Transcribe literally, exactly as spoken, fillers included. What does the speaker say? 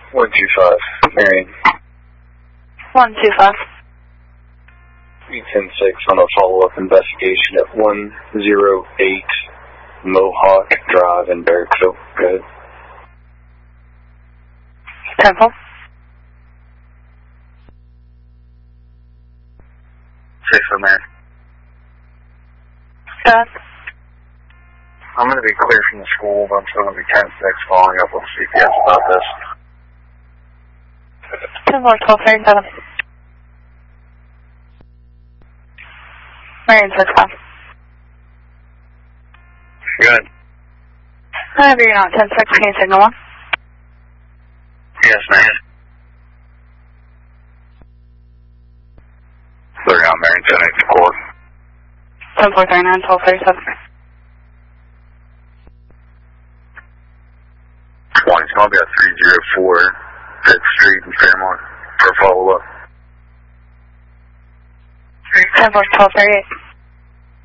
one two five, Marion. one two five. three ten six on a follow-up investigation at one oh eight Mohawk Drive in Barracksville. Go ahead. Temple. Say so, man. Go ahead. I'm going to be clear from the school, but I'm still going to be ten six following up with C P S about this. Temple twelve thirty-seven. Marion six five. Good. Whenever you're not ten six, can you signal one? Yes, man. Clear out, Marion ten eight support. ten four three nine, twelve thirty-seven. twenty, it's going to be at three oh four fifth Street in Fairmont for follow-up. ten four twelve thirty-eight.